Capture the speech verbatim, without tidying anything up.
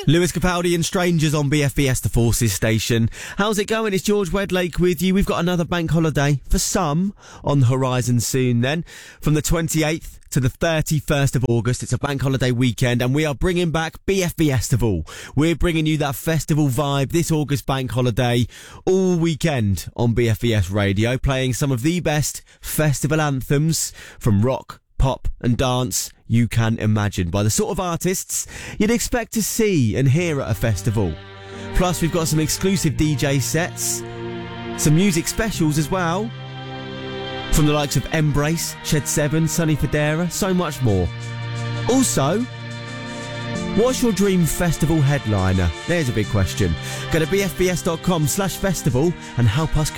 Lewis Capaldi and Strangers on B F B S, the Forces station. How's it going? It's George Wedlake with you. We've got another bank holiday for some on the horizon soon then. From the twenty-eighth to the thirty-first of August, it's a bank holiday weekend and we are bringing back B F B Festival. We're bringing you that festival vibe this August bank holiday all weekend on B F B S Radio, playing some of the best festival anthems from rock, pop and dance you can imagine, by the sort of artists you'd expect to see and hear at a festival. Plus we've got some exclusive D J sets, some music specials as well, from the likes of Embrace, Shed seven, Sonny Fodera, so much more. Also, what's your dream festival headliner? There's a big question. Go to bfbs.com slash festival and help us